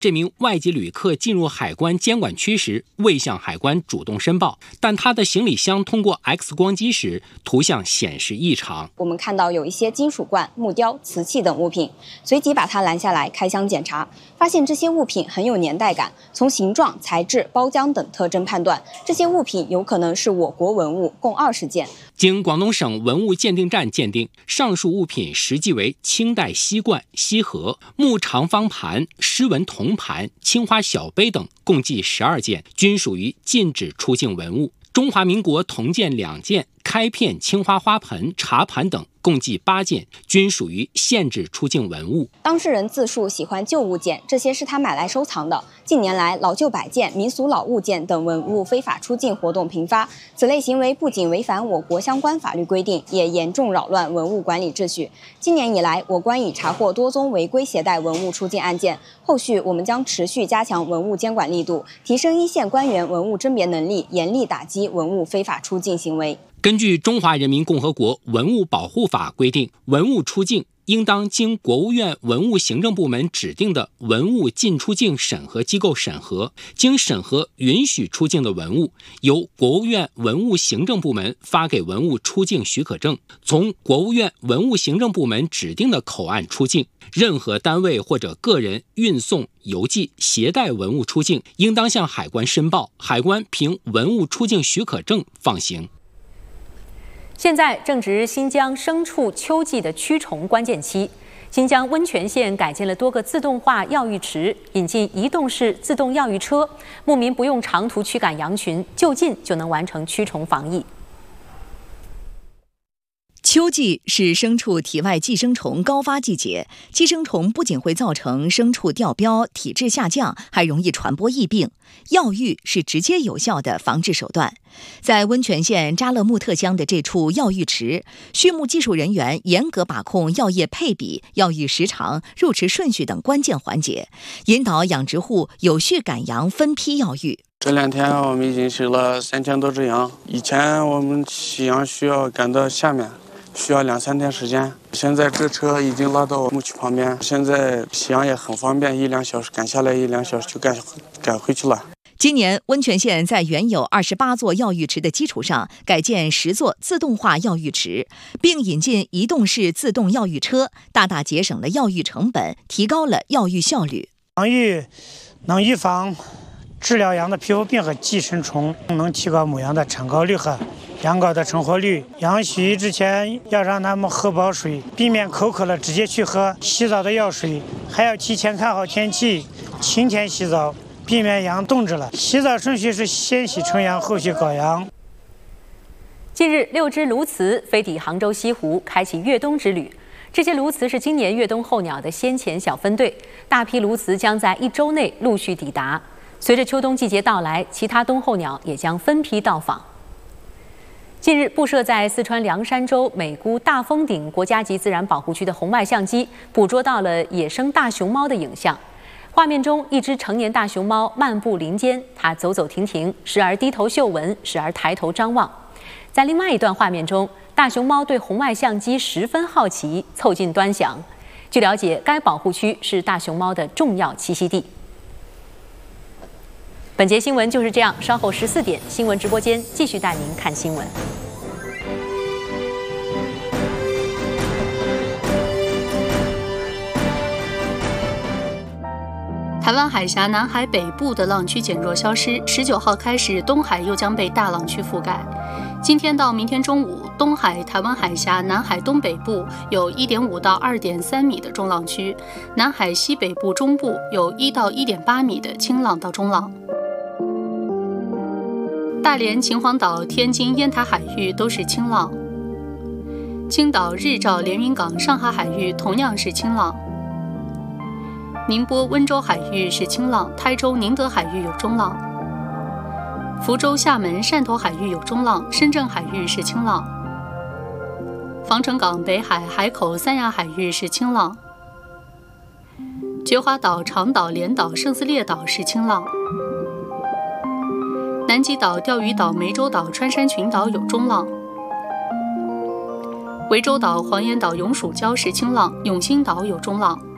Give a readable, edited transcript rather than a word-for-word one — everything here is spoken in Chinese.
这名外籍旅客进入海关监管区时未向海关主动申报，但他的行李箱通过 X 光机时，图像显示异常。 我们看到有一些金属罐、木雕、瓷器等物品，随即把他拦下来开箱检查，发现这些物品很有年代感。从形状、材质、包浆等特征判断，这些物品有可能是我国文物，共20件。 经广东省文物鉴定站鉴定，上述物品实际为清代锡罐、锡盒、木长方盘、狮纹铜盘、青花小杯等，共计12件，均属于禁止出境文物。中华民国铜件2件，开片青花花盆、茶盘等，共计8件，均属于限制出境文物。 当事人自述喜欢旧物件，这些是他买来收藏的。近年来，老旧摆件、民俗老物件等文物非法出境活动频发，此类行为不仅违反我国相关法律规定，也严重扰乱文物管理秩序。今年以来，我关已查获多宗违规携带文物出境案件，后续我们将持续加强文物监管力度，提升一线官员文物甄别能力，严厉打击文物非法出境行为。 根据《中华人民共和国文物保护法》规定，文物出境应当经国务院文物行政部门指定的文物进出境审核机构审核，经审核允许出境的文物，由国务院文物行政部门发给文物出境许可证，从国务院文物行政部门指定的口岸出境。任何单位或者个人运送、邮寄、携带文物出境，应当向海关申报，海关凭文物出境许可证放行。 现在正值新疆牲畜秋季的驱虫关键期，新疆温泉县改建了多个自动化药浴池，引进移动式自动药浴车，牧民不用长途驱赶羊群，就近就能完成驱虫防疫。 秋季是牲畜体外寄生虫高发季节，寄生虫不仅会造成牲畜掉膘、体质下降，还容易传播疫病。药浴是直接有效的防治手段。在温泉县扎勒木特乡的这处药浴池，畜牧技术人员严格把控药液配比、药浴时长、入池顺序等关键环节，引导养殖户有序赶羊分批药浴。 这2天我们已经洗了3000多只羊，以前我们洗羊需要赶到下面，需要2-3天时间，现在这车已经拉到牧区旁边，现在洗羊也很方便，1-2小时赶下来，1-2小时就赶回去了。 今年温泉县在原有28座药浴池的基础上，改建10座自动化药浴池，并引进移动式自动药浴车，大大节省了药浴成本，提高了药浴效率。 养浴能预防治疗羊的皮肤病和寄生虫，能提高母羊的产高率和羊羔的成活率。羊洗浴之前要让它们喝饱水，避免口渴了直接去喝洗澡的药水，还要提前看好天气，晴天洗澡，避免羊冻着了。洗澡顺序是先洗纯羊，后洗羔羊。 近日，6只鸬鹚飞抵杭州西湖，开启越冬之旅。这些鸬鹚是今年越冬候鸟的先遣小分队，大批鸬鹚将在1周内陆续抵达。随着秋冬季节到来，其他冬候鸟也将分批到访。近日，布设在四川凉山州美姑大峰顶国家级自然保护区的红外相机捕捉到了野生大熊猫的影像。画面中，一只成年大熊猫漫步林间，它走走停停，时而低头嗅闻，时而抬头张望。在另外一段画面中，大熊猫对红外相机十分好奇，凑近端详。据了解，该保护区是大熊猫的重要栖息地。本节新闻就是这样，稍后14点，新闻直播间继续带您看新闻。 台湾海峡南海北部的浪区减弱消失，19号开始，东海又将被大浪区覆盖。今天到明天中午，东海、台湾海峡南海东北部有1.5到2.3米的中浪区，南海西北部中部有1到1.8米的轻浪到中浪。大连、秦皇岛、天津、烟台海域都是轻浪，青岛、日照、连云港、上海海域同样是轻浪。宁波、温州海域是轻浪，台州、宁德海域有中浪。福州、厦门、汕头海域有中浪，深圳海域是轻浪。防城港、北海、海口、三亚海域是轻浪。菊花岛、长岛、连岛、圣斯列岛是轻浪。南极岛、钓鱼岛、湄洲岛、穿山群岛有中浪。涠洲岛、黄岩岛、永暑礁是轻浪，永兴岛有中浪。